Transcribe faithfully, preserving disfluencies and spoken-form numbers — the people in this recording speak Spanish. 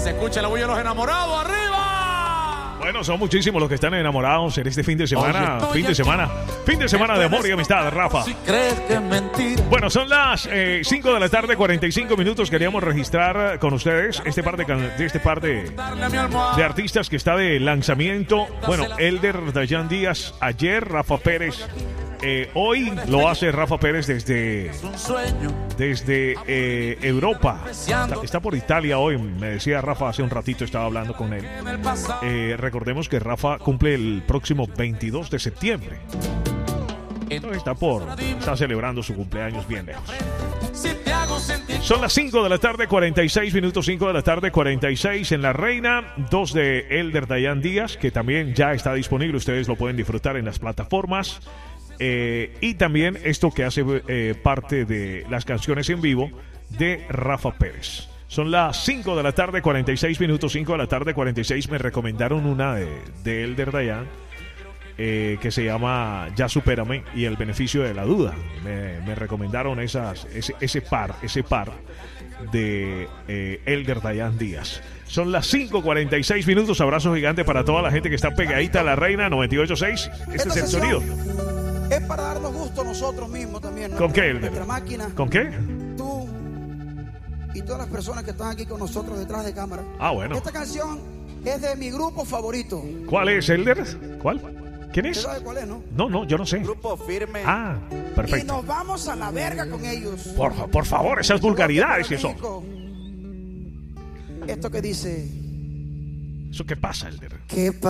se escucha la bulla de los enamorados. ¡Arriba! Bueno, son muchísimos los que están enamorados en este fin de semana. Oye, fin de semana. Fin de semana de amor y amistad, Rafa. Si crees que es mentira. Bueno, son las eh, cinco de la tarde, cuarenta y cinco minutos. Queríamos registrar con ustedes este par de, de, este par de, de artistas que está de lanzamiento. Bueno, Elder Dayan Díaz ayer, Rafa Pérez. Eh, hoy lo hace Rafa Pérez desde, desde eh, Europa. Está, está por Italia hoy, me decía Rafa hace un ratito, estaba hablando con él. Eh, recordemos que Rafa cumple el próximo veintidós de septiembre. Entonces está por, está celebrando su cumpleaños bien lejos. Son las cinco de la tarde, cuarenta y seis minutos, cinco de la tarde, cuarenta y seis en La Reina, dos de Elder Dayan Díaz, que también ya está disponible, ustedes lo pueden disfrutar en las plataformas. Eh, y también esto que hace eh, parte de las canciones en vivo de Rafa Pérez. Son las cinco de la tarde, cuarenta y seis minutos, cinco de la tarde, cuarenta y seis. Me recomendaron una de, de Elder Dayan eh, que se llama Ya Supérame y El Beneficio de la Duda. Me, me recomendaron esas, ese, ese par, ese par de eh, Elder Dayan Díaz. Son las cinco cuarenta y seis minutos. Abrazo gigante para toda la gente que está pegadita a La Reina noventa y ocho punto seis. Este es el sonido. Es para darnos gusto nosotros mismos también, ¿no? ¿Con qué, Elder? Nuestra máquina. ¿Con qué? Tú y todas las personas que están aquí con nosotros detrás de cámara. Ah, bueno. Esta canción es de mi grupo favorito. ¿Cuál es, Elder? ¿Cuál? ¿Quién es? ¿Usted sabe cuál es, no? No, no, yo no sé. Grupo Firme. Ah, perfecto. Y nos vamos a la verga con ellos. Por, por favor, esas vulgaridades que son. Esto que dice... ¿Eso qué pasa, Elder? ¿Qué pasa?